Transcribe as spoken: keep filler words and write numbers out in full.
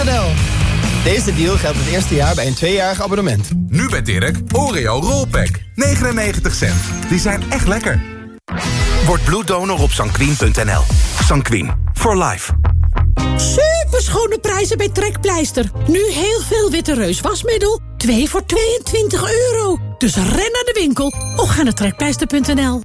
n l. Deze deal geldt het eerste jaar bij een tweejarig abonnement. Nu bij Dirk, Oreo Rollpack. negenennegentig cent. Die zijn echt lekker. Word bloeddonor op sanquin punt n l. Sanquin. For life. Superschone prijzen bij Trekpleister. Nu heel veel Witte Reus wasmiddel. twee voor tweeëntwintig euro. Dus ren naar de winkel of ga naar trekpleister punt n l.